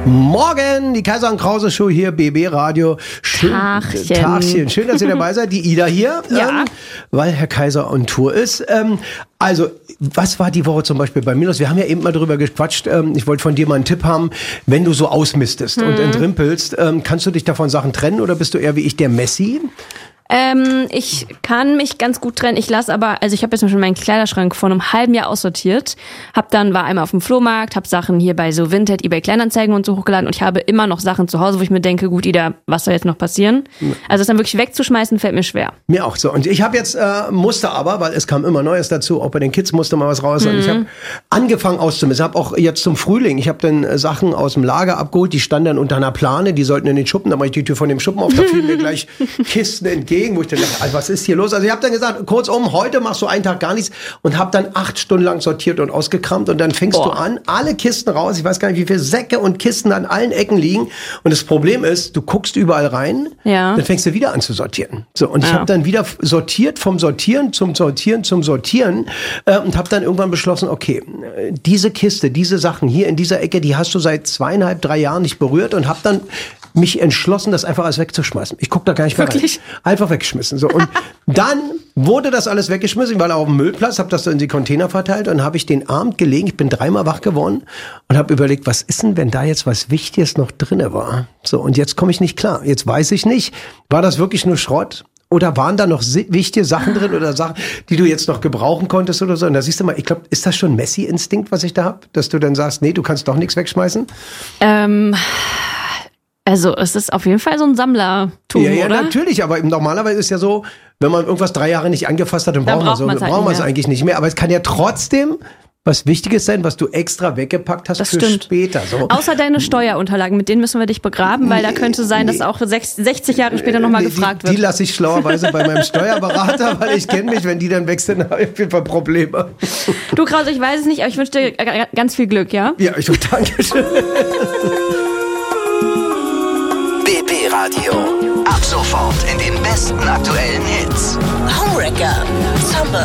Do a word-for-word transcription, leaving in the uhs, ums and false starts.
Morgen, die Kaiser und Krause Show hier, B B Radio. Schön, Tagchen. Tagchen. Schön, dass ihr dabei seid. Die Ida hier, Ja. ähm, weil Herr Kaiser on Tour ist. Ähm, also, was war die Woche zum Beispiel bei mir los? Wir haben ja eben mal drüber gequatscht. Ähm, ich wollte von dir mal einen Tipp haben. Wenn du so ausmistest Mhm. und entrimpelst, ähm, kannst du dich davon Sachen trennen oder bist du eher wie ich der Messi? Ähm, ich kann mich ganz gut trennen. Ich lasse aber, also ich habe jetzt schon meinen Kleiderschrank vor einem halben Jahr aussortiert. Hab dann, war einmal auf dem Flohmarkt, hab Sachen hier bei so Vinted, eBay Kleinanzeigen und so hochgeladen und ich habe immer noch Sachen zu Hause, wo ich mir denke, gut, Ida, was soll jetzt noch passieren? Also das dann wirklich wegzuschmeißen, fällt mir schwer. Mir auch so. Und ich habe jetzt, äh, musste aber, weil es kam immer Neues dazu, auch bei den Kids musste mal was raus. Und ich habe angefangen auszumisten. Ich habe auch jetzt zum Frühling, ich habe dann äh, Sachen aus dem Lager abgeholt, die standen dann unter einer Plane, die sollten in den Schuppen, da mache ich die Tür von dem Schuppen auf, da fielen mir gleich Kisten entgegen, wo ich dann dachte, also was ist hier los? Also ich habe dann gesagt, kurzum, heute machst du einen Tag gar nichts und habe dann acht Stunden lang sortiert und ausgekramt und dann fängst Boah. du an, alle Kisten raus, ich weiß gar nicht, wie viele Säcke und Kisten an allen Ecken liegen und das Problem ist, du guckst überall rein, Ja. dann fängst du wieder an zu sortieren. So, und ich Ja. habe dann wieder sortiert, vom Sortieren zum Sortieren zum Sortieren äh, und habe dann irgendwann beschlossen, okay, äh, diese Kiste, diese Sachen hier in dieser Ecke, die hast du seit zweieinhalb, drei Jahren nicht berührt und habe dann mich entschlossen, das einfach alles wegzuschmeißen. Ich guck da gar nicht mehr Wirklich? rein. Einfach weggeschmissen. So, und dann wurde das alles weggeschmissen, weil auf dem Müllplatz, habe das dann in die Container verteilt und habe ich den Abend gelegen, ich bin dreimal wach geworden und habe überlegt, was ist denn, wenn da jetzt was Wichtiges noch drinne war? So, und jetzt komme ich nicht klar. Jetzt weiß ich nicht, war das wirklich nur Schrott? Oder waren da noch si- wichtige Sachen drin oder Sachen, die du jetzt noch gebrauchen konntest oder so? Und da siehst du mal, ich glaube, ist das schon Messi-Instinkt, was ich da hab, dass du dann sagst, nee, du kannst doch nichts wegschmeißen? Ähm, also es ist auf jeden Fall so ein Sammlertum, Ja, ja, oder? natürlich, aber normalerweise ist ja so, wenn man irgendwas drei Jahre nicht angefasst hat, dann, Dann braucht man braucht so, man's halt braucht nicht man es mehr. eigentlich nicht mehr. Aber es kann ja trotzdem was Wichtiges sein, was du extra weggepackt hast Das für stimmt. später. So. Außer deine Steuerunterlagen, mit denen müssen wir dich begraben, weil da könnte sein, dass auch sechs- sechzig Jahre später nochmal Nee, gefragt die, die wird. lasse ich schlauerweise bei meinem Steuerberater, weil ich kenne mich, wenn die dann weg sind, habe ich auf jeden Fall Probleme. Du Krause, ich weiß es nicht, aber ich wünsche dir g- ganz viel Glück, ja? Ja, ich danke schön. B B Radio. Ab sofort in den besten aktuellen Hits. Homewrecker, Summer.